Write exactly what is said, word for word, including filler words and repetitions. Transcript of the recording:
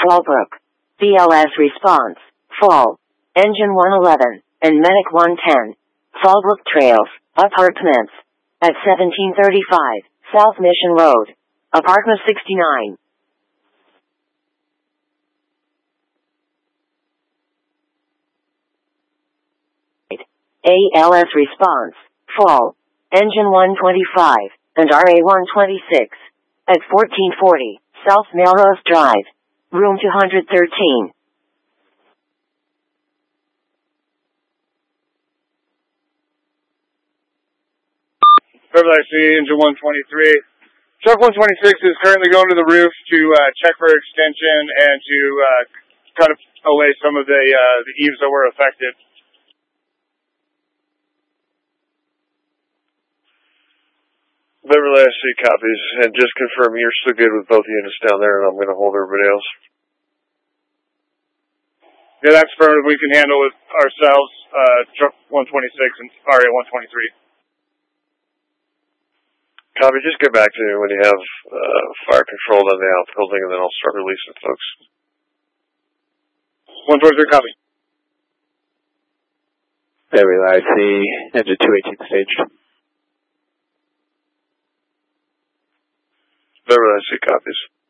Fallbrook. B L S response, Fall. Engine one eleven, and Medic one ten. Fallbrook Trails, Apartments. At seventeen thirty-five, South Mission Road. Apartment sixty-nine. A L S response, Fall. Engine one twenty-five, and R A one twenty-six. At fourteen forty, South Melrose Drive. Room two hundred thirteen. Beverly, I see engine one twenty-three. Truck one twenty-six is currently going to the roof to uh, check for extension and to uh, cut away some of the, uh, the eaves that were affected. Beverly, I see copies, and just confirm you're still good with both units down there, and I'm going to hold everybody else. Yeah, that's affirmative. We can handle it ourselves, uh, truck one twenty-six and R A one twenty-three. Copy, just get back to me when you have uh, fire control on the outbuilding, and then I'll start releasing folks. one twenty-three, copy. Beverly, I see engine two eighteen staged. Beverly, I see copies.